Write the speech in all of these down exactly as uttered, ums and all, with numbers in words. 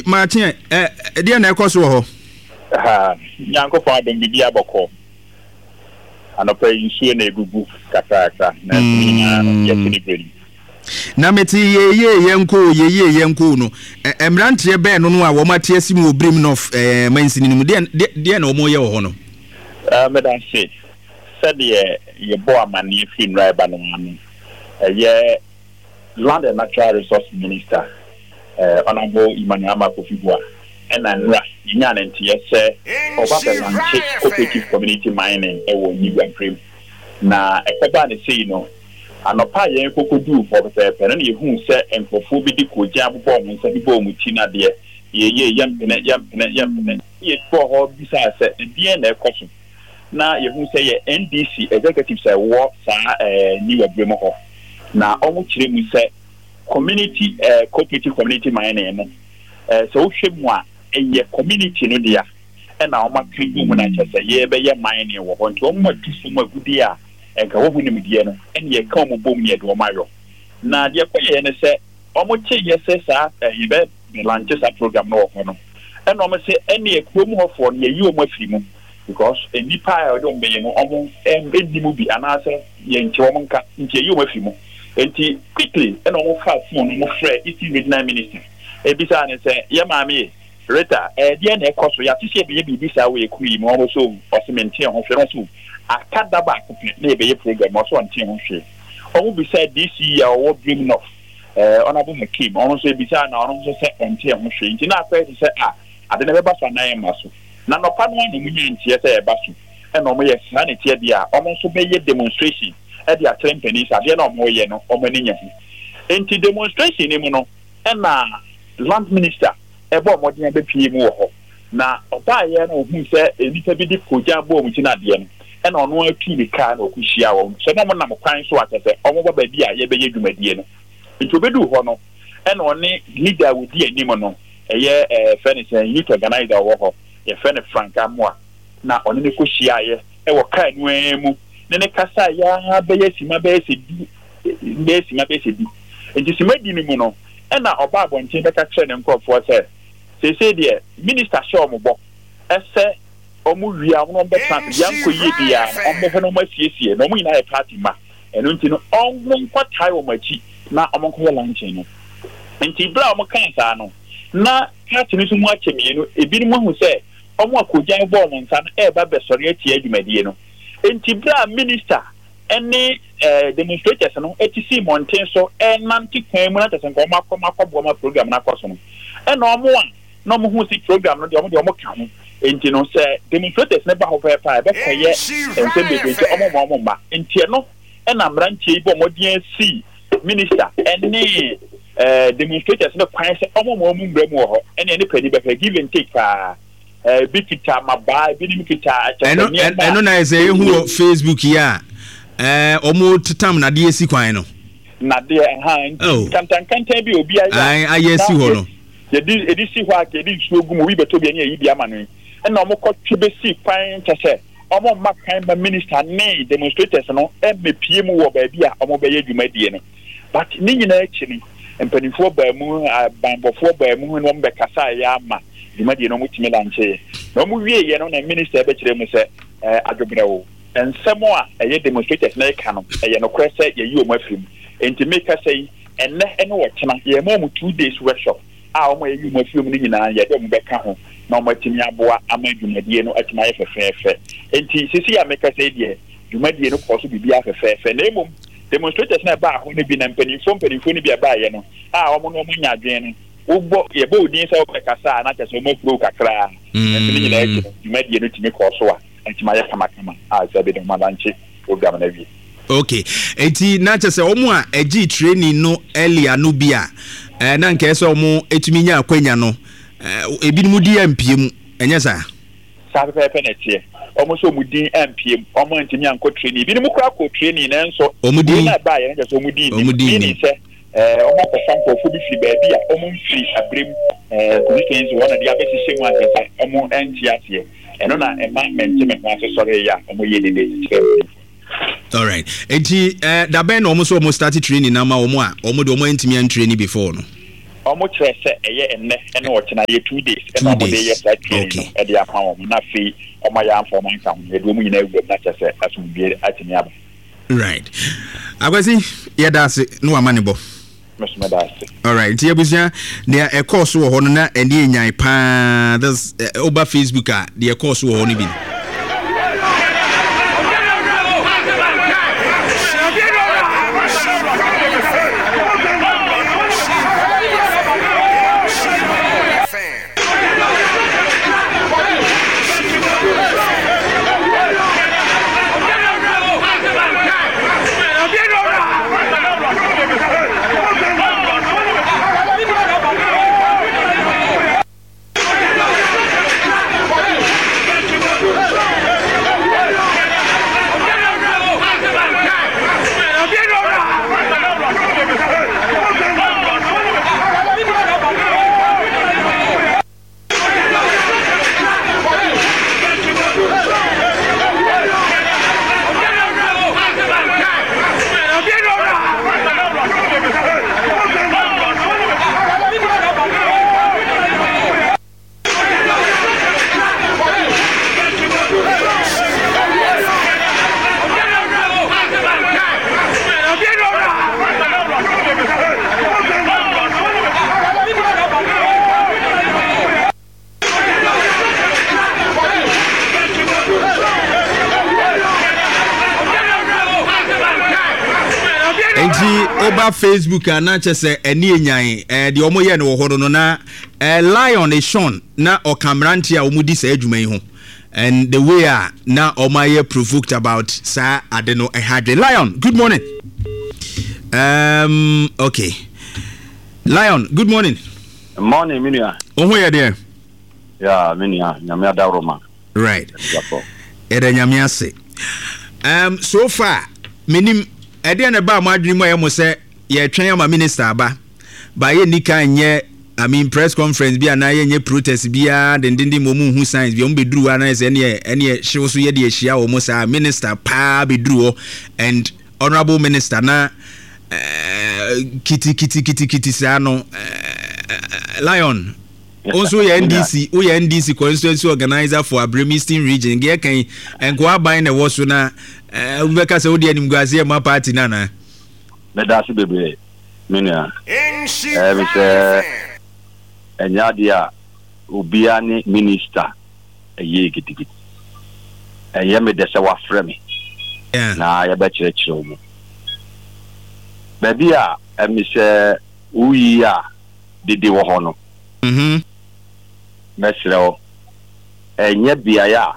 Martin eh dia na ekoso ho ha nyanko fa dem bibia boko anopa yinsu na egugu kakaka na nyina yetini beli na meti yeye yenko yeye yenko no emrantre be no no a wo mate asimu obrim no eh mansini mu de de na omo ye wo ho no eh medan se said ye ye bo amani fin right ba no anu eh Land and Natural Resource Minister eh honorable Emmanuel Makofibua and anra nya na ntie se oba be lanche cooperative community mining e wo ni gwaprim na ekeba ne sei no anopa ye kokodu for the pen na yehu se enkofo bi di koja abobọ mo nsa bi bo mu ti na de ye ye yam ne yam ne yam ne ye to ho bi sa se de na ekoso na yehu se ye N D C executive say wo sa eh ni wabrem ho na omo kire mu se community eh cooperative community mining no eh so hwemu a eye community no dia e na omo krigu mu na chese ye be ye mining wo ho nti omo atufu mu agudi a enka wo hu ni medie no ene ye ka omo bom ye do mayo na de ko ye ne se omo che ye se sa ye be launch sa program no ho no ene omo se ene ye krom ho fo no ye yi omo afiri mu because enipa a do mbe ye no omo em edi mu bi anase ye nche omo nka nche yi omo afiri mu enti quickly ene omo fa phone no frɛ isi midnight minister e bisa ne se ye maami Rita eh dia na ekoso ya tise be bi bisa we kuri mo omo so osimenti ho hwe no so akada ba ko na ebe ye program o so ntie ho hwe omo bisa D C ya o bring enough eh honorable Hakim omo so bisa na omo so se ntie ho hwe nti na akwa se ah ade na be ba so na ye maso na no pa no na munye ntie se e ba so e na omo ye sa na tie dia omo so be ye demonstration e dia trempeni sa dia na omo ye no omo ni nya enti demonstration ni mu no e na land minister ebo modin be pie mu ho na oba ye na ohun se enipa bi di koja bo mu tina de no e na ono atu ni ka na okuhia wo so na mo na mo kwan so atese omo ba ba bi a ye be ye dwumadie no nti obedu ho no e na oni leader we di anim no eye eh furniture youth organizer wo ho ye fene Franka Moa na oni ne kohia ye e wo ka nu emu ne ne kasa ya be ye sima be se di be sima be se di nti sima di ni mu no e na oba abonche be ka kire ne nkofo se se se de minister show mo bo ese omu wia no be plant yanko yi bia omo ho no mafiesie no mu ina e party ma eno nti no omo nkwatai wo machi na omo nko lunch no nti bra omo kan sa no na party ni so mu achemie no ebi ni mu hu se omo akojan bo omo nsa no e ba be sori ati adwumadie no nti bra minister ene eh demonstrators no etisi mountain so e nanti kwan mu na tese nko omo akoma akọbọ ma program na akọso no e na omo a no mo hu si program no de omo de omo ka ho enti no se demonstrators ne ba ho pa pa be koye ente bebe je omo mo omo ma enti no e na mrantie ibo modien si minister ene eh demonstrators ne kwan se omo mo mu mbra mu ho ene ene padi be give and take pa eh bikita maba bi ni bikita eno eno na ese hu Facebook ya eh omo tutam na de esi kwan no na de ha kantan kantan bi obi ayi ai ayesi ho no yedi edisi ho ake edi suogu mu wi beto bi anya yi bi ama no e na omo ko twebe si kwan tese omo ma kan ba minister ne demonstrators no e mepie mu wo ba bi a omo be ye dwumadie no but ni nyina echi ni empanifo ba mu bambofo ba mu no mbe kasa ya ama dwumadie no mutime lanche na omo wie ye no na minister be kire mu se eh adwobrewo ensemo a eye demonstrators na e ka no eye no kwese ye yi omo afrim enti make say enne ene wo tena ye mo mu two days workshop a omo ye yi omo afrim ni nyina ye de mo be ka ho na omo timi aboa ama dwumadie no atima ye fefefe enti sisi ya make say de dwumadie no koso bibia fefefe na emom demonstrators na ba ho ne bi na mpanifo mpanifo ni bia ba ye no a omo no omo nya adwen no ugbo ye bo odin se obo kasa na chese omo pro kakra enti ni nyina ye dwumadie no timi koso a atima ye kama kama a sabe de madanche program na wi. Okay, eti na chese omo a egi training no earlier no bia eh na nke so omo etumi nya akwanya no eh ebi mu di ampiem enye sa sabe pepe na tie omo so mu di ampiem omo ntimi anko training bi mu kura ko training na nso omo di na ba ye na so omo di omo di ni se eh omo ko sample fu bi fi ba bi a omo mfi abrem eh communications one dia be sise mu akese omo enti atie eno na environment me kwa so sore ya omo ye de de all right enti eh da ben omo so omo start training na ma omo a omo de omo ntimi an training before no almost say a year and and what na ye two days two days okay e dia fa won na fi o ma ya for man kan e do mu nyina ewum na che say asum bi atimi aba right agwasi ye da se no amane bo mesma da se all right tie busia ne e course wo ho no na eni enyan pa this over Facebook a the course wo ho no bi over Facebook and not just any enyan eh the omo ye no ho no na eh Lion is shown na o Camerantia omudi sa adwuma yi ho and the way a na omaye provoked about sir adeno ehadre. Lion, good morning. Um okay. Lion, good morning. Morning, Minia. Oh where there? Yeah, Minia, nyame adaroma. Right. Ere nyame ase. Um so far minim ede na ba madwini mo ye mo se ye twen ama minister aba ba ye nika nye I mean press conference bi ana ye nye protest bia dendende mo mu hu signs bi o mbeduru ana se ne ene hyewo so ye de ehia o mo sa minister pa beduru and honorable minister na uh, kiti kiti kiti kiti sa no uh, Lion also ye N D C o ye N D C constituency organizer for Abremiston region ge kan enko aban na wo so na eh uh, ubeka se odi anim guase ma party na na me da se bebe Minia eh me se enya dia obia ni minister eye gidigidi eye me de se wa frame na ya be kire kire omo baby a me se uyi a dede wo ho no mhm mesreo enye bia ya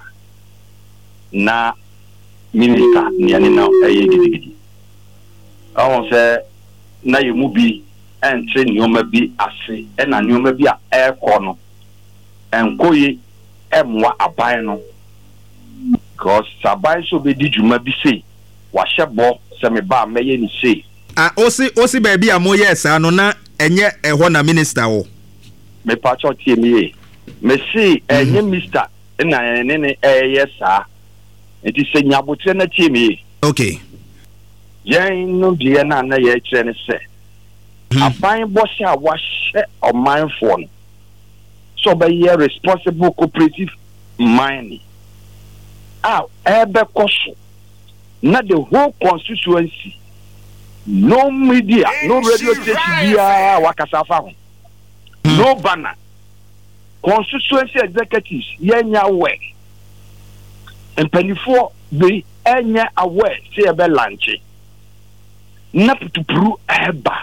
na minister ni ani na eye gidigidi awon se na yemu bi entre nyoma bi ase e na nyoma bi a e ko no enkoyi emwa aban no cause saban so be di juma bi sei wa hyebo se me ba meye ni sei ah osi osi ba bi amo yes ano na enye eho na minister wo me pa cho tie mi e me sei enye mister na ne ne e yesa enti se nyabotre na tie mi e okay yen no die na na ye kire ne se aban boss a wa hye o mindful no so be ye responsible cooperative mining ah ebe koso na the whole constituency no media no radio station bia wakasa fa ho no banner constituency executives yenya work empanifo be enya aware say ebe lanche na putupuru eba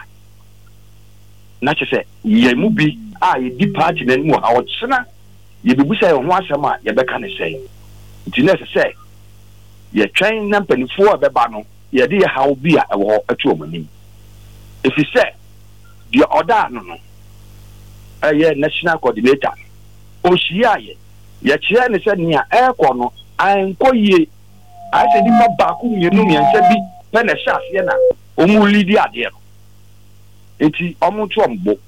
na chese ye mu bi a ye di party na mu a ochena ye bebusa ye ho asem a ye beka ne sei nti na se ye twen na mpanifo a beba no ye de ye hawo bi a ewo atu omani if you say the order no no eh national coordinator o shia ye ye kire ne se nia e ko no anko ye a se di ma ba ku mienu miense bi pe na sha se na o mu lead ade no enti omutu ombo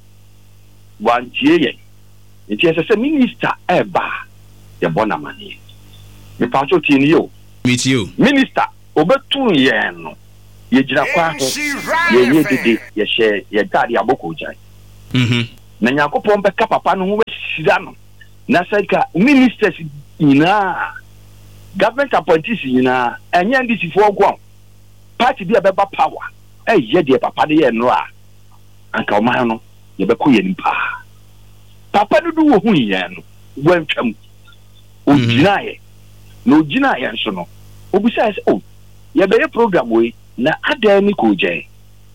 wantie ye enti ese se minister eba ye bona mani me pacho tini yo with you minister obetu ye no ye gira kwa ho ye ye dede ye she ye dade aboko jai Mhm. Na Nyankopon beka papa no ho hira no. Na say ka ministers nyina government appointees nyina enye ndisi fo gwon. Party bi abeba power. Eh ye de papa de ye no a. Anka oman no ye beko ye nimpa. Papa no du wo hu ye no. Wantwam. Oginaye. No oginaye nso no. Obisa say oh ye be program we na adan ni ko je.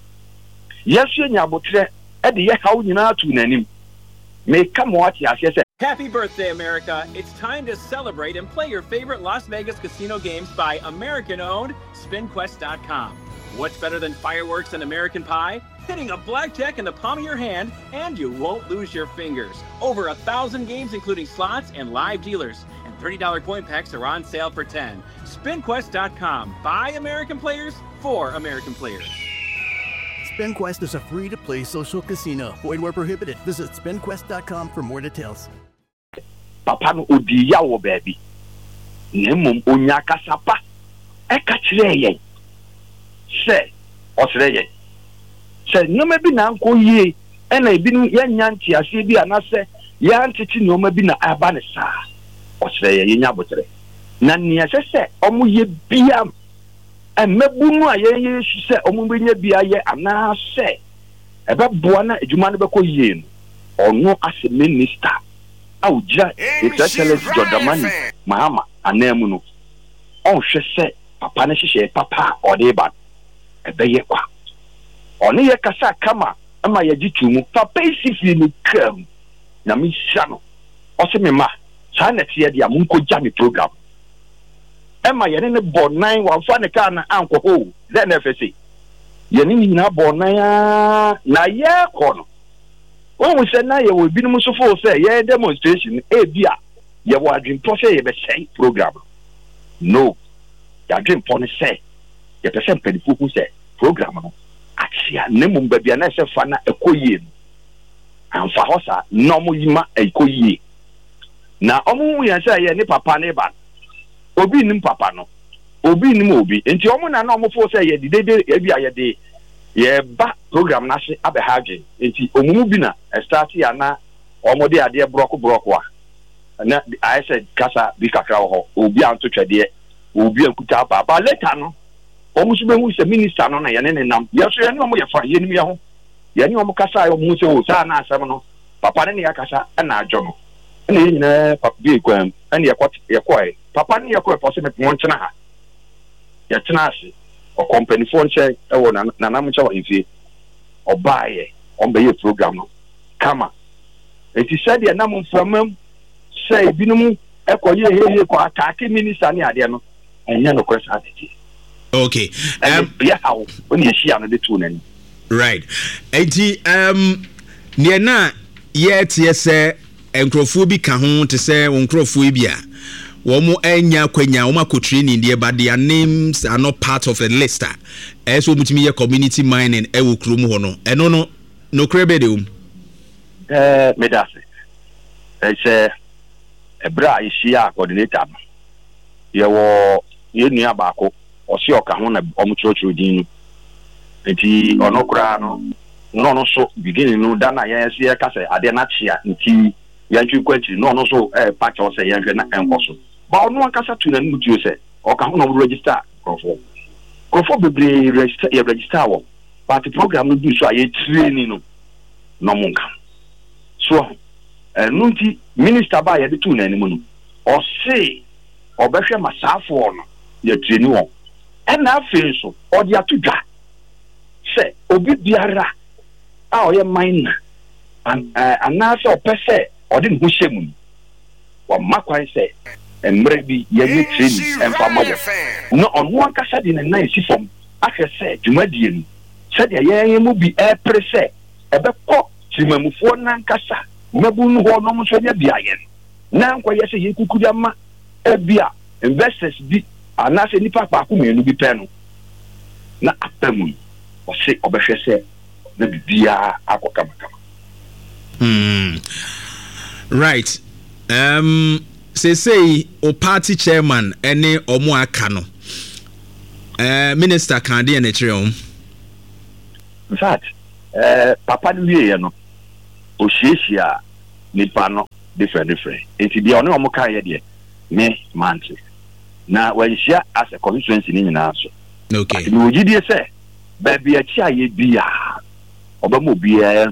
Yesu nya abotre e de ye hawo nyina tu nanim. Me come what ya say. Happy birthday, America. It's time to celebrate and play your favorite Las Vegas casino games by American-owned spin quest dot com. What's better than fireworks and American pie? Hitting a blackjack in the palm of your hand, and you won't lose your fingers. Over a thousand games, including slots and live dealers. And thirty dollars coin packs are on sale for ten dollars. spin quest dot com. By American players, for American players. SpinQuest is a free-to-play social casino. Void where prohibited. Visit spin quest dot com for more details. Papa no odi ya wo baby. Nemum onya kasapa. E ka kire yen. Se, o sere yen. Se nyoma bi na nko yie, e na ebi ya nyanti ase bi anase, ya ntiti nyoma bi na aba ne sa. O sere yen yenya botere. Na nia se se omo ye bia emebu no aye ye se omo be nya bia ye anase. Ebe boa na edwuma no be ko yie no. Ono ase minister. Aujia His Excellency Jodamani Mahama anemu no on hwe se papa ne hye papa odeba ebeye kwa oni ye kasa kama ama ye gitumu papa isifi ni kam na mi shano o se me ma sa na tie dia mu nko ja mi program ema ye ne bo nine wa fa ne ka na anko ho then F S A ye ni nyina bo nine na ye kono. When we said now, you will be the for say, yeah, demonstration, a beer, you were dream process, you say program. No, your dream pony say, you percent penny who say program. Actually, Nemum baby, and I say, Fana, a coyin. And for Hossa, no more yima a coye. Now, Omu, we say, yeah, papa neighbor. Obi nim papa no, Obi nim Obi, and your own and normal for say, yeah, the day, every other day. Ye ba program na se abehaje enti omumu bi na start ya na omode ade broko broko a na I said kasa bi kakra ho obi anto twede obi ankuta baba later no omusu be hu se minister no na ye ne nam yeso ye ne omo ye fa ye nim ye ho ye ne omo kasa ye omu se o sa na asem no papa ne ya kasa na ajo no na ye nyina papa bi kwam na ye kwat ye kwai papa ne ye kwai for se me won chena ha ye chena ase o company phone check e wo na na na mcha wa ifie o baaye on be program no kama enti said ya na mfamam say binum e koye hehe ko atake minister ne ade no enya no kwesa atete okay um yeah how when you share no the two nani right enti um ne na ye tie se enkrofo bi ka ho te se onkrofo bi a womo enya kwanya womo akotri ni ndie but their names are not part of the list eh so mutimi ye community mining e wo krom ho no eno no no krebe de um eh medase eh se ebra ishia coordinator ye wo ye nua baako o se oka ho na omuchocho din enti ono kra no no no so beginning no da na ye se ka se ade na chia nti yantwi kwati no no so eh patch o se ye hwe na enkoso ba ono ankasa tu na mutuo se o ka ho no register crofo crofo bebre register ye register wo but the program no do so aye training no no monka so eh nunti minister ba ye de tu na animu no o se obehwe masafo no ye training wo e na afi so o dia to dwa se obi biara a o ye mine and anasa opese o de hu shemu wa makwan se emre bi ye ni training en famaje no on one kasa di na nine si fom ahwe se dwumadie ni se de ye mu bi e prese e be ko timamufo nan kasa mabu nu ho no mo so nya bia ye na nko ye se ye kukudia ma e bia investors bi anasa nipa pa ko menu bi pe no na apamu o se obehwe se na bibia akokama kama. Hmm. Right. Um say say o party chairman any omo aka no. Uh minister kan dey na kire o. In fact, eh papa no wie no. ohiehyia nipa no different different enti dia ono omo kan ye de me manche na wanhyia as a constituency ni nyina so okay we ogidie say baby a chia ye bia obama bia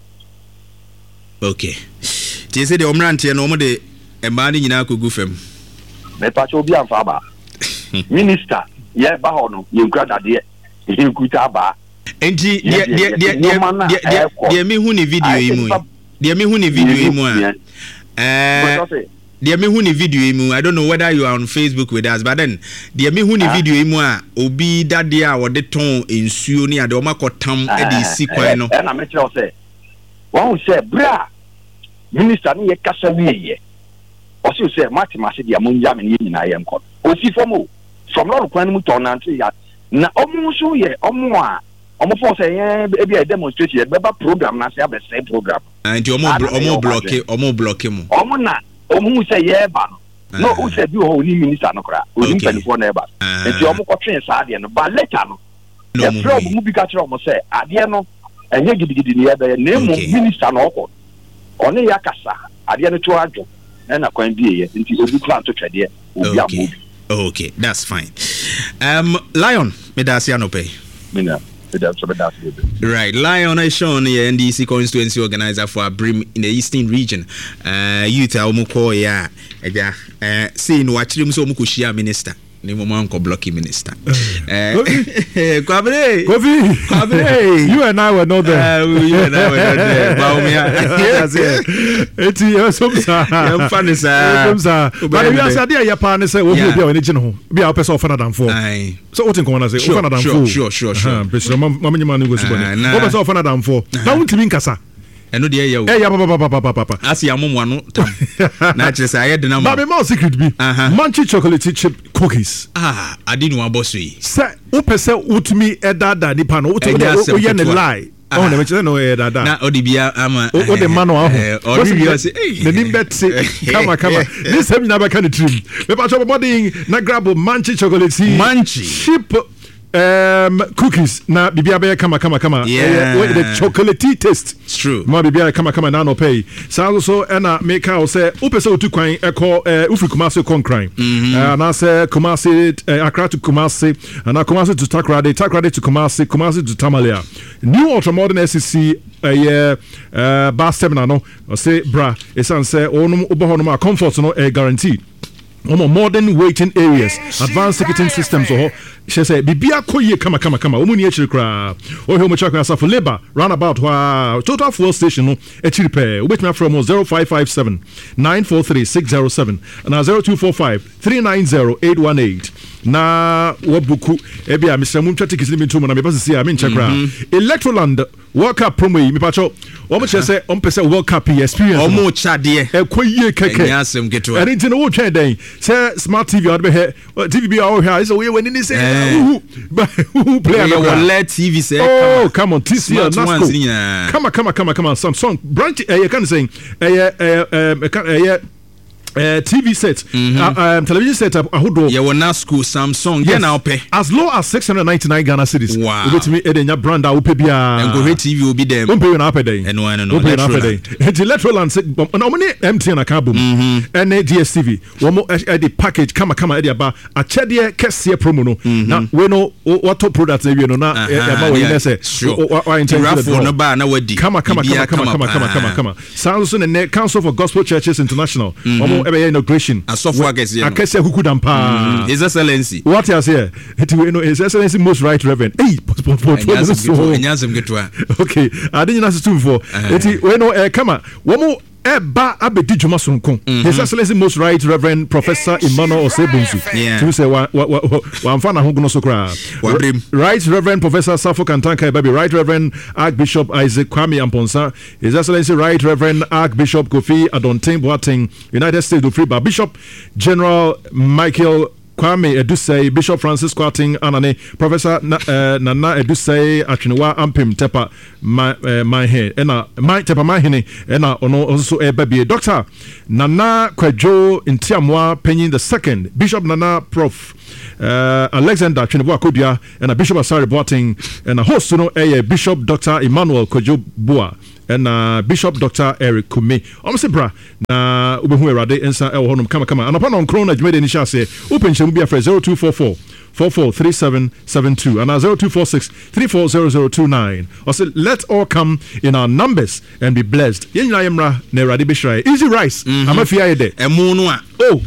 okay tie say de omrante no omo de emba ni nyina kogu fam me pa cho bia mfa ba minister ye ba ho no ye nkura dade ye nkuta ba enti de de de de de me hu ni video yi mu de me hu ni video yi mu a eh de me hu ni video yi mu I don't know whether you are on Facebook with us but then de me hu ni video yi mu a obi dade a wo de ton ensuo ni ade o makotam e de si kwan no e na me tell say won say bra minister ni ye kasa wi ye o si say mathematics dia monja me ni nyina ye nko o si fomo from lord kwan mu ton nante ya na omo so ye omo a omo for say e bia demonstration e beba program na say abese program and omo omo block omo block mu omo na omo say ye ba no no o say bi o ni minister no kra o ni penifo na e ba enti omo ko twen sa ade no ba later no e from mu bi ka tro omo say ade no enye gidigidi ni e be na mu minister no ko oni ya kasa ade no to adwo na kwan bi ye enti obi plan to twede obi amobi. Okay, that's fine. Um, Lion, me da si anope. Me na, me da so me da si. Right, Lion is shown the N D C constituency organizer for Abrim in the Eastern region. Uh, youth a omo ko ya, eja, eh, see no actually mo so omo ko shia minister. Ni mo man ko blocky minister. Eh, Kwabre, Kofi, Kwabre, you and I were not there. Uh, you and I were not there. Baumia, yes, yes. It's your somsa. I'm funny, sir. Somsa. But we are saying that your partner say we will be on the channel. Be our person for than four. So what in common say? Sure, than sure, four. sure, sure, sure. But mama, mama, man, go see. What person for than four? Now we mean kasa. Eno de ya o. Eh ya papa papa papa papa. Asi amomwa no tam. Na chese aye de na ma. Ba me ma secret bi. Munchie chocolate chip cookies. Ah, adi no aboso yi. Say, wo pese utumi edada ni pa no, utumi o ye ne lie. Oh, na me chese no edada. Na odi bia ama. O de mano aho. O ri yo say, eh. The nimbet say, kama kama. This hem na ba kan trim. Me pa chop body na grab Munchie chocolate. Munchie. Chip um cookies na bibia be kama kama kama yeah. uh, the chocolatey taste it's true ma bibia kama kama na no pay so so na make out say upese otu kwan e call uh, ufri Kumasi concran and I say Kumasi uh, Accra to Kumasi and Kumasi to Takrade Takrade to Kumasi Kumasi to Tamalia new ultramodern S C C uh, yeah uh, bus terminal no I say bra esan say onum obo no comfort no uh, guaranteed Omo modern waiting areas, advanced ticketing systems. Oh, she say bibia koye kama kama kama. Omu ni echiri kra. Oh, he mo chakwa sa for labor roundabout wa total fuel station no echiri pe. Ubet me from zero five five seven nine four three six zero seven and zero two four five three nine zero eight one eight. Na wabuku ebi a Mister Muncha tickets ni mintu mo na me pass see a me chakra. Electroland World Cup promo yi me pacho. Omo che say on pese World Cup experience. Omo chade. E koye keke. Enya asem geto. Eri tin wo twen den. Say smart T V out be here. T V be out here. So we when ni say who who play on the T V say. Oh, come on. T C L Nasco. Come on, come on, come on, come on. Samsung branch eh you can say eh eh eh Uh, T V set, mm-hmm. uh, um, television setup, ahodo. Yeah, one Nasco, Samsung. Yeah, now pay as low as six hundred ninety-nine Ghana cedis. Wow. You get me Edenya brand that will pay bia. And go T V will be there. Don't pay on apple day. And one and no. Don't pay on apple day. The Electroland set. No money M T N akabo. And D S T V. One more the package. Kama kama edi aba. A chedie kesi promo no. Now we know what top products they we know na. Eba we know say. Sure. Raffle no bar na wedi. Kama kama kama kama kama kama kama kama. Samsung and Council for Gospel Churches International. Ebe inauguration. Asofu akesi. Akesi hukudampa. His Excellency. What you say? It we know His Excellency most right reverend. Hey, put put put. Enyasem getwa. Okay, I didn't ask too for. It we know eh come on. One more Eba abedi juma sonko. His Excellency most right reverend Professor Emmanuel Osebunsu. Yeah. To say wa wa wa wa mfana ho no so kra. Right Reverend Professor Safo Kantanka Baby, Right Reverend Archbishop Isaac Kwame Amponsa, His Excellency Right Reverend Archbishop Kofi Adontin Boateng, United States of Freeba, Bishop General Michael Kwame Edusei, Bishop Francis Kwating Anane, Professor Na, uh, Nana Edusei Atwinwa Ampim Tepa my uh, my hair ena my Tepa my hene ena ono also e baby Doctor Nana Kwadwo Ntiamwa Penyin the second, Bishop Nana Prof uh, Alexander Atwinwa Kodua and a Bishop Asari Boating and a host no eh Bishop Doctor Emmanuel Kwadwo Bua and uh, Bishop Doctor Eric Kume. I'm say bra na ubehu erade ensa e wo honum kama kama. And upon on Corona Jumede ni sha say open chemu bia for zero two four four four four three seven seven two and zero two four six three four zero zero two nine. I said, let's all come in our numbers and be blessed. Yenna yemra ne erade bishrai. Easy rice. I'm a fear de. Emunua. Oh,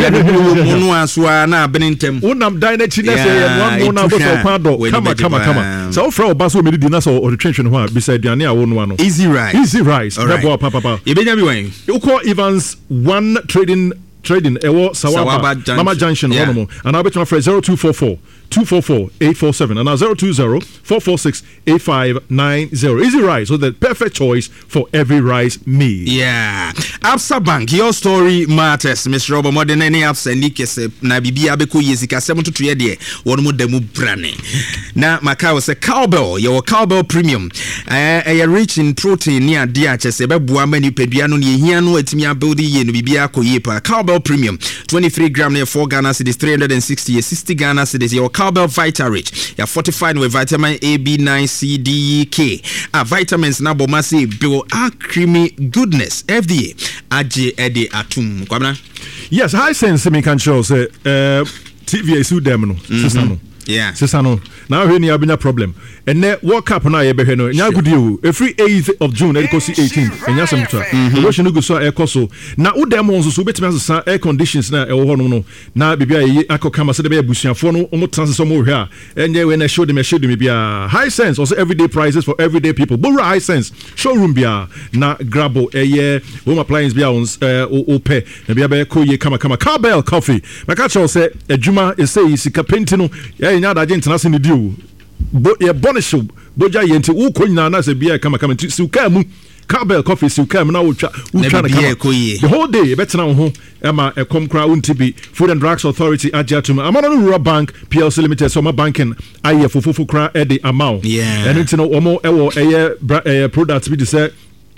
Emunua swa na bentem. Unam dine chine say one more na go for kwado. Come come come. So for baso me di na so or the trench no beside Diane a won one. Easy rice. Easy rice. Right. Papa papa. Ibenya bi wen. You call Evans one trading trading ewo Sawaba Junction. Mama Junction yeah. One more. And I'll bet my friend zero two four four two four four eight four seven and now zero two zero four four six eight five nine zero. Easy rice, so the perfect choice for every rice meal. Yeah. Absa Bank, your story matters. Mister Robert Modern any Absa Nikes na bibia beko yesika seven to three de one mo demu brane. Na Macau say cowbell, your cowbell premium. Eh uh, rich in protein near dia chese be boa mani pedua no ne hia no atimi abodi ye no bibia akoye pa. Cowbell premium twenty-three gram near four Ghana cedis three hundred sixty sixty Ghana cedis. Your Cowbell Vita Rich, you're fortified with vitamin A, B nine, C, D, E, K. Ah, vitamins na bomasi bill ah creamy goodness. F D A, Aje Ede Atum. Kwabna? Yes, high sense me can show say uh T V A su dem no. Sisano. Yeah. Sisano. Now we need a problem. And then World Cup na ye behwe no. Nya good you. Every eighth of June e go see eighteenth. Enya semtwa. The Russian go so e koso. Na wo dem won so betime so air conditions na e wo no no. Na bibia ye akokama se de be abusuafo no omo transe so mo hwe a. Enye we na show dem show dem bia. High sense also everyday prices for everyday people. Bora high sense showroom bia na grabo eye home appliance bia on o pe. Na bia be ko ye kama kama Cowbell coffee. Maka cho say adwuma e say sika penti no. Ya nya da agent na se ni dio. Bo ye bonisho boja ye nti wo konyina na se bia kama kama nti suka mu Cowbell coffee suka mu na wo twa wo twa na kama the whole day betena wo ho ema e kom kra wonti bi Food and Drugs Authority ajatum amana no Rural Bank P L C Limited so ma banking aye fufufu kra e de amount yeah and nti no omo ewo eye products bi de say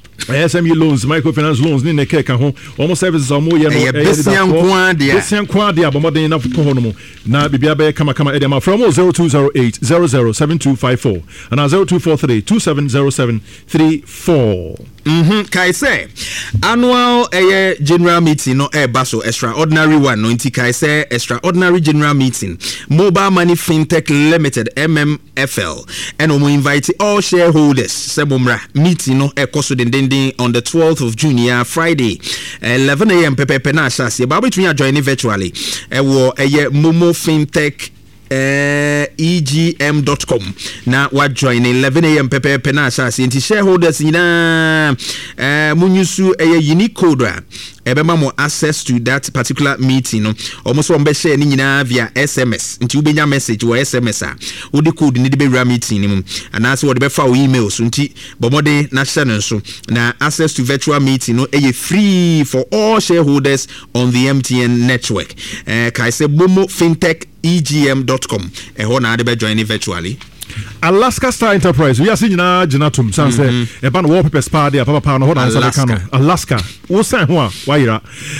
S M E loans, microfinance loans, ni neke ka ho. Almost services are more yet. Besian kwa dia. Besian kwa dia, but more than enough for hono. Na bibia be kama kama edema from zero two zero eight zero zero seven two five four and now zero two four three two seven zero seven three four. Mhm. Kai say annual eh general meeting no eh baso extraordinary one no nti kai say extraordinary general meeting Mobile Money Fintech Limited M M F L and we invite all shareholders sebumra meeting no eh koso den den on the twelfth of June yeah Friday eleven a m pepe na shasi ba between join virtually eh wo eh Momo Fintech Uh, E G M dot com na wa join eleven a m pepe pena asase nti shareholders ina uh, munyusu a unique code ebema mo access to that particular meeting no almost one be share ni nyina via S M S nti u benya message wo S M S a wo de code ni de be ra meeting ni mu anase wo de be fa wo email so nti bomode na share no so na access to virtual meeting no e free for all shareholders on the M T N network uh, kai say Momo Fintech E G M dot com e ho na de be join virtually Alaska Star Enterprise we are seeing na Jinatum san say e ba no wallpaper spa dia papa pa no ho na say ka no Alaska wo san ho a wayira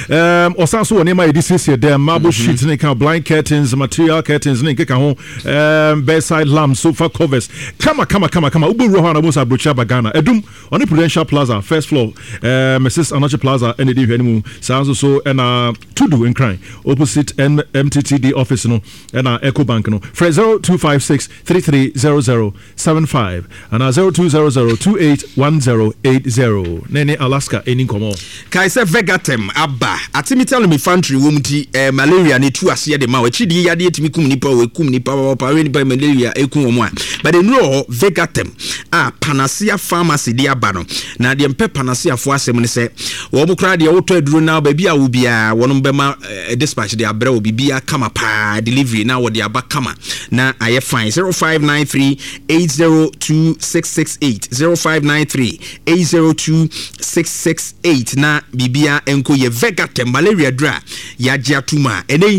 um osan so woni ma edisi there marble sheets ne ka blind curtains material curtains ne ka ho um bedside lamps sofa covers kama kama kama kama uburu ho na bo sa brocha bagana edum on Prudential Plaza first floor uh, Missus Anache Plaza and the hwanimu san so so and uh to do in crime opposite M T T D office no and uh, Eco Bank no for zero two five six three three zero zero seven five and zero two zero zero two eight one zero eight zero. Nene Alaska any komo. Kai se Vegatem abba. Atimi tell me fantry wumti eh, malaria ne tu ase de ma we chidi yade etimi kum nipa we kum nipa papa we nipa malaria ekum omo a. But the no Vegatem ah Panacea Pharmacy de aba no. Na de mpe Panacea fo asem ne se wo mo kra de wo to aduro na ba bia wo bia wono be ma eh, dispatch de abra wo bibia kama pa delivery na wo de aba kama na aye fine zero five nine three eight zero two six six eight zero five nine three eight zero two six six eight na bibia enko ye Vegatem malaria dra ya giatuma ene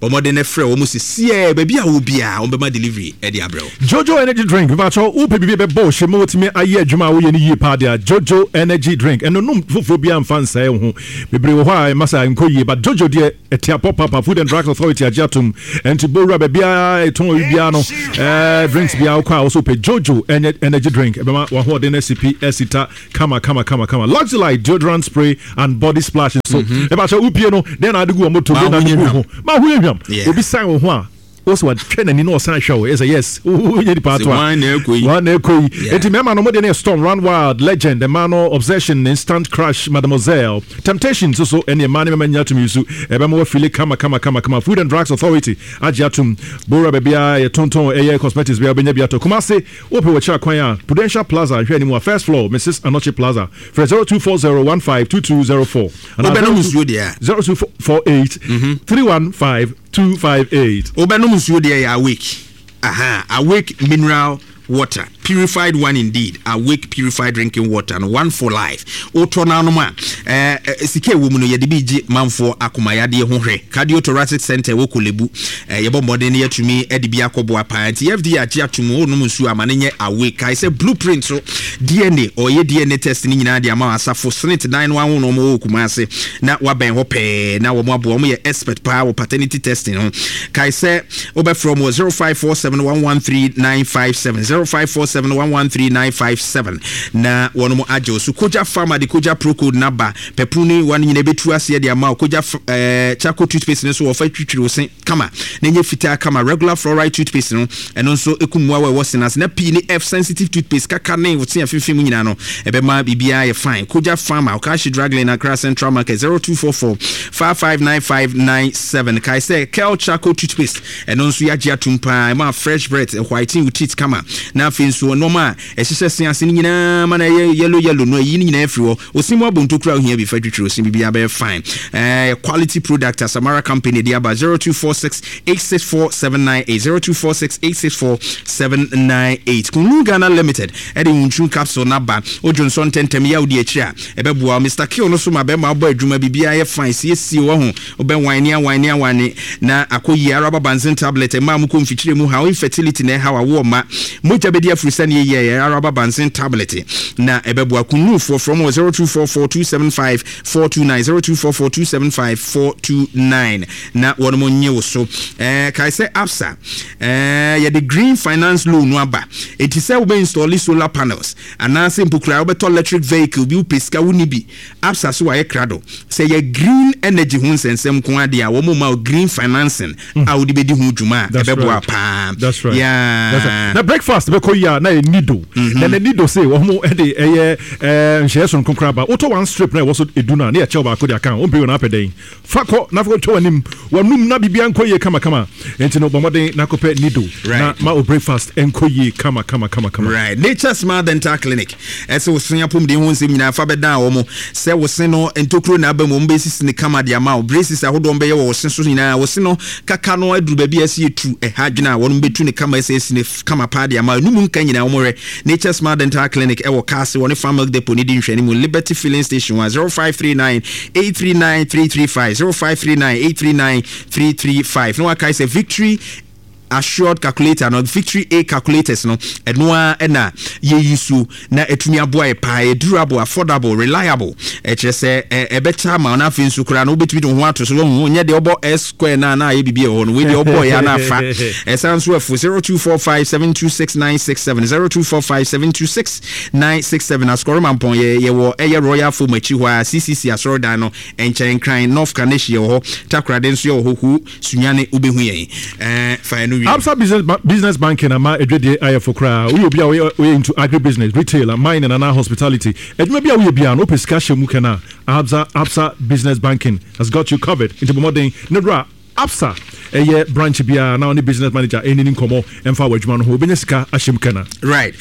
omode ne frɛ wo mu sie baabi a wo bia wo bema delivery e dia brɛ Jojo energy drink ba cho wo pebi be bo hye mo wotimi aye adwuma wo ye ni yie pa dia Jojo energy drink eno num foforo bia mfa nsae ho bebre wo ha masa nko yie but Jojo de etia pop up Food and Drug Authority ajatum enti bora be bia eton bia no eh drinks bia wo kwa also pe Jojo energy drink e be ma wo ho de S P esita kama kama kama kama Luxury deodorant spray and body splash so e ba cho upie no then adigu moto de na ho ma hu ehwam obi san wo ho a also what train ni no san show is a yes who you part one na ekoi one na ekoi enti mema no mo de storm run wild legend the man obsession instant crush mademoiselle temptations so so any man mema nya to musu e be mo feel kama kama kama kama Food and Drugs Authority agiatum bora bebia ye tonton eye cosmetics bia benya bia to kuma se ope wo cha kwan a Prudential Plaza hwe ni mo first floor Missus Anoche Plaza for zero two four zero one five two two zero four and obe musu dia zero two four eight three one five two five eight obe musuo de ya awake aha awake mineral water purified one indeed awake purified drinking water and one for life otona no ma eh sike wo mu no ye de bigi manfo akomayade ho hwe cardiothoracic center wo kolebu eh ye bomode ne yatumi e de bi akobo apanti F D A agi atomo no musu amane nye awake kai say blueprint so D N A or ye D N A test ni nyina de ama asafo senate nine one one no mo kumase na waben ho pe na wo mo abo mo ye expert pa wo paternity testing no kai say obe from zero five four seven one one three nine five seven zero five four seven one one three nine five seven na wono mo ajo so koja farmer de koja pro code number pepuni wan nyina betu ase de ama koja eh Chaco toothpaste ne so wo fa twitwiri osen kama na nye fita kama regular fluoride toothpaste no eno nso ekumwa we wo senas na P ni F sensitive toothpaste kaka ne wo tia fifi mu nyina no ebe ma bibia ye fine koja farmer okashi dragline na Accra Central Market zero two four four five five nine five nine seven kai say Kel Chaco toothpaste eno nso ya gia tumpa ma fresh breath whitening with teeth kama na fin so no ma e hye sense ni nyina ma na yellow yellow no yi ni nyina afri wo osimu abonto kura ohia bi fatwitwiro sim bibia be fine eh quality product Samara company dia ba zero two four six eight six four seven nine eight zero two four six eight six four seven nine eight Kunu Ghana Limited e de unchu capsule na ba Ojonson tentem ya odi akira e be bua Mister Kill no so ma be ma bo adwuma bibia ye fine sie sie wo ho obe wine wine wine na akoyi araba banzin tablet e ma mu ko mfikire mu ha infertility na ha wa ma moja bedi afrisani ye ye araba banzin tablet na ebebua kunu for from zero two four four two seven five four two nine zero two four four two seven five four two nine na wono mo nye wo so eh kai say Absa eh ye the green finance loan no aba enti say we install solar panels ana simple kra we electric vehicle bi upeska woni bi Absa so wa ye krado say ye green energy hun sensem ko ade a wo mo ma green financing a wo de bedi hu dwuma ebebua pa that's right yeah that's right. Na breakfast be ko ya na e nido na na nido say wo mo e de eye eh nhye so nkonkra ba auto one strip na wo so eduna na ya chew ba ko de aka o mpe na apeden fako na fako to anim wanum na bibia nkoye kama kama enti no bomoden na kope nido na ma o breakfast enkoye kama kama kama kama right Nature Smart Dental Clinic ese wo sen apom de ho nsem nyina fa beda wo mo se wo sen no entokro na ba mo mbesisi ne kama de ama o braces ahodo mbe ye wo sen so nyina wo sen no kaka no aduru ba bia se etu e hadwena wo no betu ne kama ese esi ne kama pa de ama numu nka nyina wo mo re Nature Smart Dental Clinic e wo Kase wo ne Family Depot ni di nhwani mu Liberty Filling Station zero five three nine eight three nine three three five zero five three nine eight three nine three three five no akai say Victory Assured calculator no Victory A calculators no enoa ena ye yisu na etumi aboa e pa e durable affordable reliable e che se e beta ma na fin su kura no betumi ho ato so ho nye de obo S square na na ye bibie ho no we de obo ya na fa e sanso afu zero two four five seven two six nine six seven zero two four five seven two six nine six seven ascore mampon ye ye wo e ye royal fo machi ho a C C C asorodan no enchen kran North Kaneshi ho takra den so ye ho hu sunyane ubehu ye eh fa no Absa business ba- business banking ama edwede ayefo kra we obi a we into agribusiness retail mining and hospitality edwuma bia we bia no pesika shemu kana Absa Absa business banking has got you covered into modern nedra Absa eye branch bia na only business manager eni nkomo emfa wadwuma no ho benyesika ahyem kana right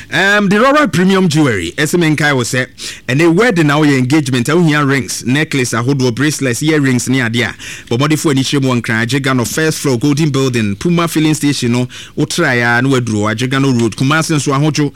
um the Royal Premium Jewelry esmen kai wo say and a wedding now your engagement ahu here rings necklace ahodo bracelets earrings ni ade a bomode fo ani hyem won kran Agega no first floor Golden Building Puma Filling Station no utra ya na waduro Agega no road Kumasi nso ahojo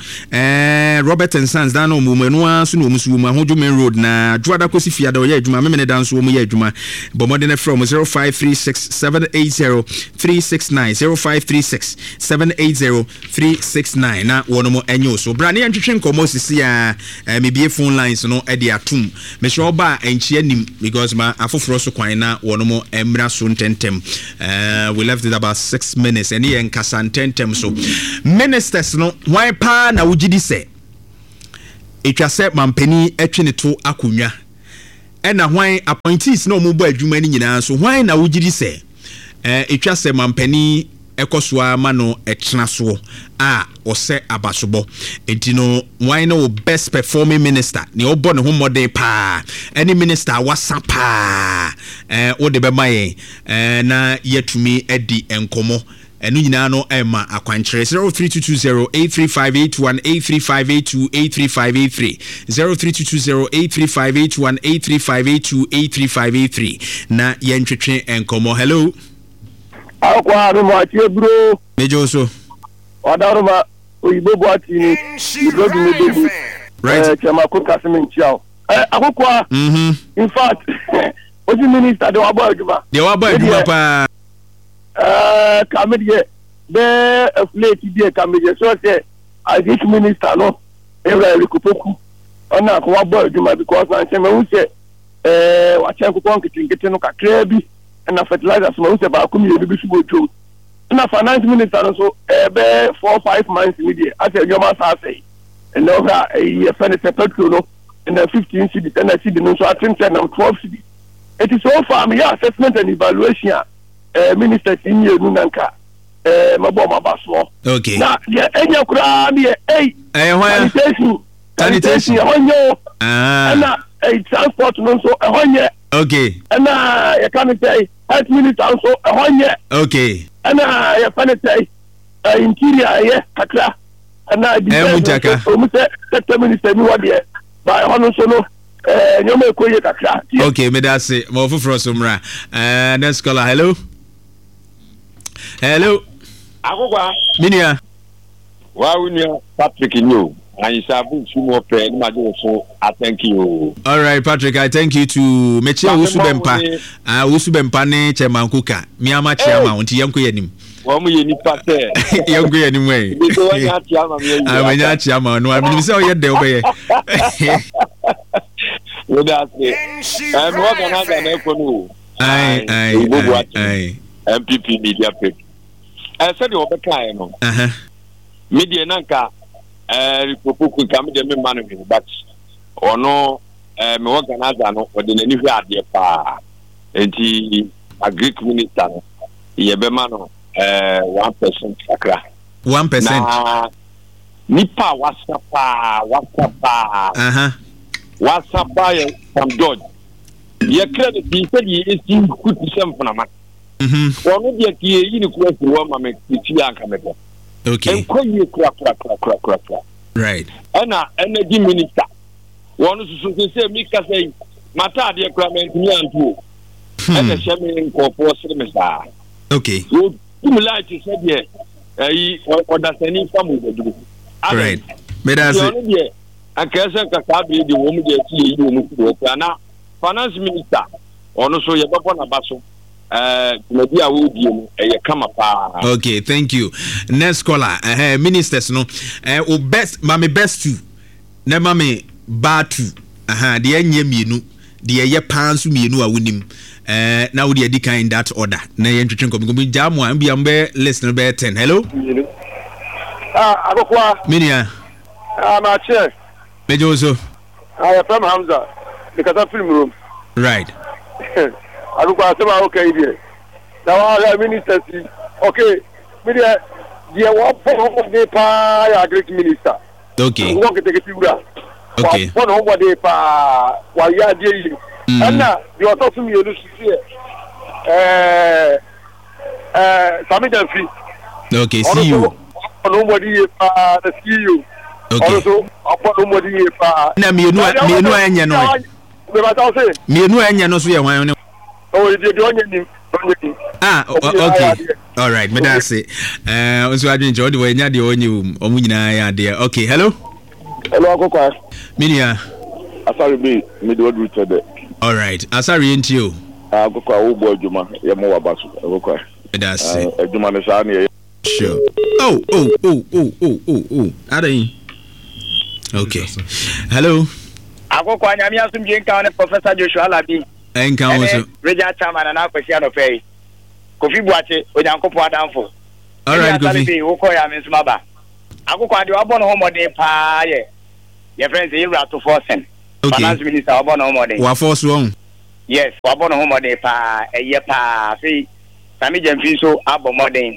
eh Robert and Sons dan no mumenu aso no musu mu ahojo main road na Juada kosi fiada o ye adwuma memene dan so mu ye adwuma bomode na from zero five three six seven eight eight zero three six nine zero five three six seven eight zero three six nine na wono mo enyo so bra ne antwetwe nkomo sisi a mebie phone lines no e de atum me sure oba enchi anim because ma afoforo so kwan na wono mo emra so ntentem uh we left it about six minutes and here nkasa ntentem so ministers no why pa na wugidi se etwa se mampani atwe ne to akonwa ena hwan appointees na omubo adwuma ni nyina so hwan na wugidi se eh etwa se mampani ekosua ma no etena so a ose abasobo entino hwan na best performing minister ne obo ne ho modern pa any minister wasa pa eh wo de be maye eh na yetumi edi enkomo enu nyina no ema akwankyere zero three two two zero eight three five eight one eight three five eight two eight three five eight three zero three two two zero eight three five eight one eight three five eight two eight three five eight three na yentwetwe enkomo. Hello akwa no ma tie bro mejo so odaruma oyibo boati ni bro bi me bebu right eh chema ko kaseme nchiao eh akokwa mhm in fact oji minister de wabo aduma de wabo aduma pa eh kamedie be affiliate die kamedie so say I think minister no every likupoku ona ko wabo aduma because na chema wu say eh wa chen ko kon kitingete no kakra bi na fertilizers ma use ba kumi ye bi subo tro na finance minister so eh be four five months media as a joma sa say and no ha e fene se petrol no and fifteen cedi and cedi no so atin ten and twelve cedi it is so far me assessment and evaluation eh minister senior nu nanka eh mabo mabaso okay na ye enya kura ni eh eh hwan sanitation sanitation honyo ah na eh transport no so eh honye okay and uh you can say health minister also a honye okay and uh you can say uh, interior yeah kakra and uh the so we say sector minister ni what there by hono so no eh nyoma ekoye kakra okay me da say mo foforo so mra eh next caller. Hello hello akokwa minia wa wunia Patrick Nyo and Sabu Sumo Pe Majo so I thank you. All right Patrick, I thank you to Meche Usubempa ah Usubempa ne Chairman Kuka miama chairman unti yanko yanim wa mu ye nipa te yanko yanim we so wa nya chairman me yi ah nya chairman no am say o ye de obeye we da say em wa kana ga na ko no ai ai ai M P P media pick I said you be kai no uh-huh media nanka eh popoku kam de me man me but ono eh me organizer no o de nani hwe ade pa enti agric minister no ye be man no eh one percent akra one percent na nipa wasapa wasapa uh-huh wasapa ye from George ye credit bi se di esi kutu sem funa ma mhm ono de ki yi ni ko esi wo ma me ti anka me ko okay enkoye kra kra kra kra kra kra right ana energy minister wonu susu se mi ka say mata de kra men ni antu ana shame nko for semester okay so stimulate se de ayi odasani famu de right me da say yo de akese ka ka bi de wo mu de ti yi wo mu ko ana finance minister onu so ye babo na baso Uh, okay, thank you. Next caller, uh, ministers no, uh, o best, mami best two, ne mami bad two, aha, the enye mienu, the ye pansu mienu a winim, uh, now the edika in that order. Na ye entwetwe nkomo bi jamu ambi ambe listener be ten. Hello. ah akokwa Minia. ah ma che Mejo so. I from Hamza because of film room Right. akokwa sema okay there now our minister see okay media the one for the pa agric minister Okay. ngo ke take tiura Okay. for no go dey pa wa ya dey yi na the auto me elu see eh eh sami dem fi okay, see you. Nobody pa the see you Okay. also nobody pa Na mienu mienu anya no. Me ba ta say Mienu anya no so ye hwan ne. oh the the onye ni onye Ah, okay. All right, me da say. Eh, onso adwen je odi wo nya de onye um, omu nyina ya de. Okay, hello. hello akokwa Minia. asari be me do do to the All right. Asari enti o. akokwa wo bo adwuma ye mo wa baso akokwa That's it. Sure. Oh, oh, oh, oh, oh, oh, oh. Adai. Okay. Hello. Ako kwa nyame asum je nka on Professor Joshua Labi. Enka also. Regional chairman na akwasi anofe. Kofi Buache onyankopo adamfo. All right, Kofi. Wo ko ya me nsuma ba. Ako kwa de obo no homode pa ye. Your friends Ira to Forsen. Okay. Finance minister obo no homode. Wa force won. Yes, obo no homode pa eye pa fi Sami Jemfi so abo modern.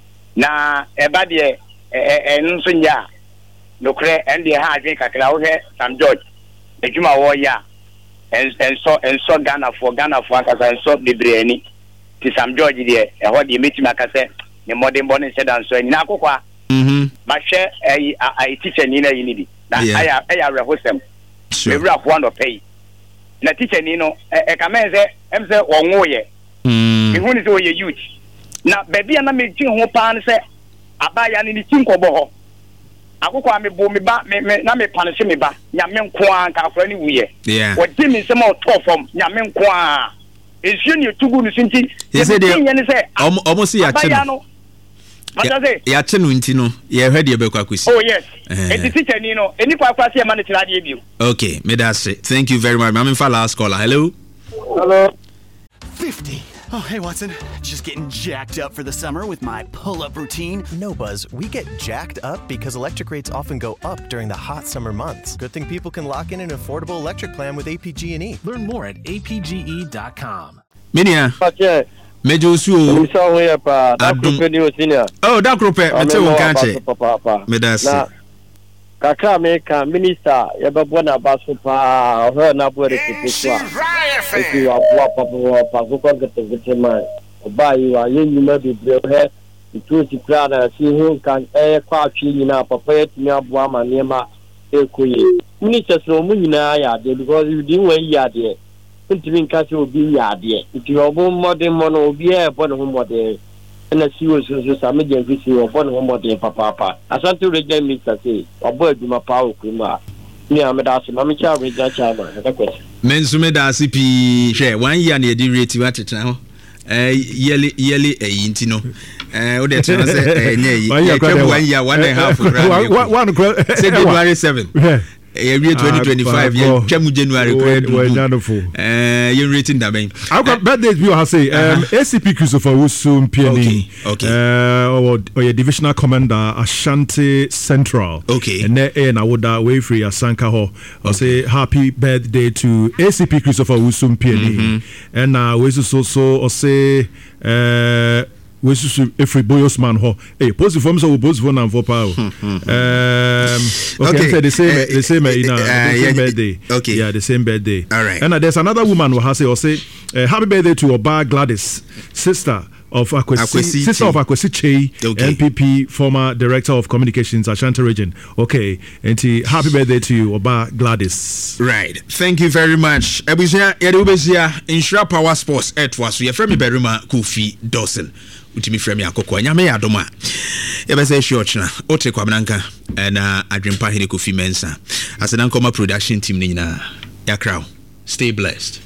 Na eba de eh nso nya. Nokre ende ha adwen kakra wo he Sam George. Ejuma wo ya. En enso enso Ghana for Ghana for akasa enso bebre ani. Ti Sam George de e ho de metima akase ne modern born sedan so ni akokwa. Mhm. Ma hwe ai ai teacher ni na yi ni bi. Na aya aya rehosem. Sure. We rap one no pay. Na teacher ni no e ka men se em se wonwo ye. Mm. Ehun se wo ye youth. Na baby na me tin ho pa ne se abaya ni ni tin kobo ho. Akoko ame bo me ba me na me panish me ba nyame nko an ka afra ni wuye. Yeah. Wo di me se ma to form nyame nko an. Esu ni tugu ni sinti. He said they say almost see ya chino. What does it? Ya chino ntino. Ya heard you be kwa kwisi. Oh yes. E teacher ni no. Eni kwa kwa se ma ne tira de bio. Okay, me that's it. Thank you very much. I'm in for last caller. Hello. Hello. fifty. Oh, hey, Watson. Just getting jacked up for the summer with my pull-up routine. No, Buzz. We get jacked up because electric rates often go up during the hot summer months. Good thing people can lock in an affordable electric plan with A P G and E. Learn more at A P G E dot com. Minia. Okay. Mejo su. Mi so we pa. Da group ni o senior. Oh, da group e me te won kanche. Me da se. Kaka me ka minister ye be bona baso pa ho na bo re tipwa. Eki wa bo pa bo pa ko ko gete gete ma. Ba yi wa ye nyima be bre he itu ti kra na si hu kan e kwa twi nyina papa ye timi abo ama nema ekoye. Minister so mu nyina ya de because you didn't want ya de. Ntimi nka se obi ya de. Nti obo modern mo no obi e bo no modern. Na si wo so so Sami Jemfi si wo bon ho modern papa papa. Asante regional minister say obo aduma pa okuma. Ni ameda se mama cha regional chairman. That question. Mensu me da C P hwe one year na di rate wa teta ho. Eh yearly yearly eh ntino. Eh o de tena say eh nya yi. One year one and a half. One say January seventh. Every twenty twenty-five year twam January credit eh you rating that man I got birthdays we have say um A C P Christopher Usum P N E okay uh or, or your divisional commander Ashanti Central okay and then I would that way free Asanka ho I say happy birthday to A C P Christopher Usum P N E mm-hmm. and uh we so so or say uh we should every boyos man ho eh positive form so positive one and for power um okay, okay. the same uh, the same uh, in uh, the same uh, birthday okay yeah the same birthday all right and uh, there's another woman who has say or say uh, happy birthday to Oba Gladys sister of Akwesi, Akwesi sister of Akwesi Che okay. N P P former director of communications Ashanti region okay and happy birthday to you Oba Gladys right thank you very much ebusia yede obesia insure power sports etwa so ye frame berima Kofi Dawson utimi frame akoko anya me adoma ye be say short na o take kwabnanka na adwempa hene Kofi Mensa asena nkoma production team ni nyina ya crowd stay blessed.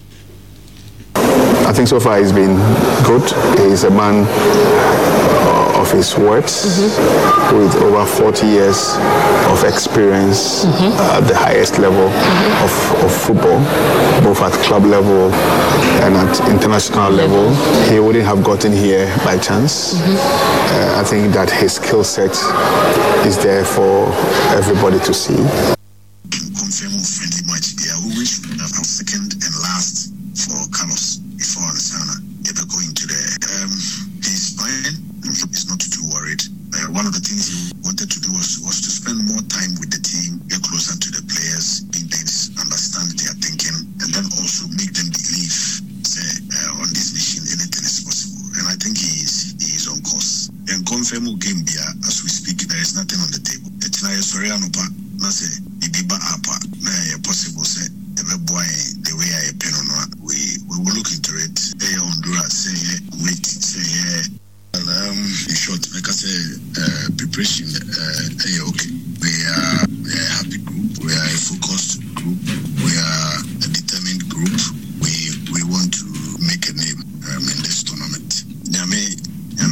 I think so far he's been good. He's a man uh, of his words mm-hmm. with over forty years of experience mm-hmm. at the highest level mm-hmm. of, of football, both at club level and at international level. He wouldn't have gotten here by chance. Mm-hmm. Uh, I think that his skill set is there for everybody to see. Confirm friendly match there. We wish we have our second and last for Carlos before Alessandra ever going to the um he's fine. He's not too worried. Uh, one of the things he wanted to do was, was to spend more time with the team, get closer to the players, understand their thinking, and then also make them believe say uh, on this mission anything is possible. And I think he is he is on course. And confirm Gambia as we speak, there is nothing on the table. It's not a story on na say ibiba apa na possible say boy the way I pen on we we will look into it. Hey Honduras say wait say yeah. Um in short like I say uh, preparation uh hey, okay we are we are a happy group, we are a focused group, we are a determined group, we we want to make a name um, in this tournament. Nyame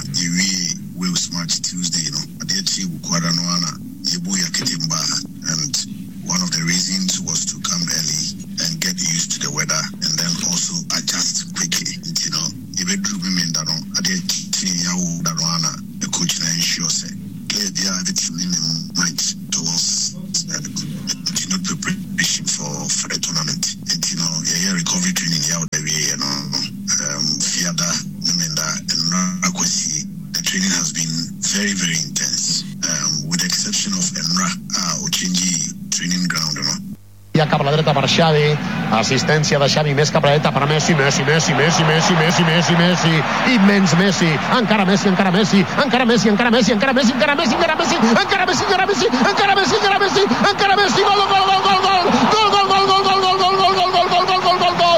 we Wales match Tuesday, you know, Adechi Guadanoana, Yebuya Ketimba, and one of the reasons was to come early and get used to the weather and then also adjust quickly. You know, if it drew me in that on Adechi Yawu Danoana, the coach and ensure say, play the everything in the night towards uh, you know, preparation for, for the tournament. And you know, yeah, recovery training out the way, you know, um, Fiada, Numenda, and Nakwesi. The training has been very, very intense, um, with the exception of Enra, uh, Ochinji training ground, you know. Ja cap a la dreta per Xavi, assistència de Xavi més cap a la dreta per Messi, Messi, Messi, Messi, Messi, Messi, Messi, Messi, immens Messi, encara Messi, encara Messi, encara Messi, encara Messi, encara Messi, encara Messi, encara Messi, encara Messi, encara Messi, encara Messi, encara Messi, encara Messi, gol, gol, gol, gol, gol, gol, gol, gol, gol, gol, gol, gol, gol, gol, gol, gol, gol, gol, gol,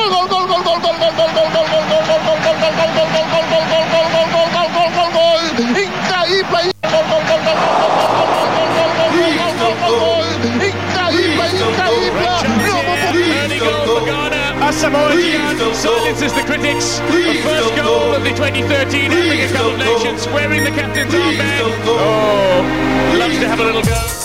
Samoa Gyan silences the critics. The first goal of the twenty thirteen African Cup of Nations, wearing the captain's armband. Oh, loves to have a little go.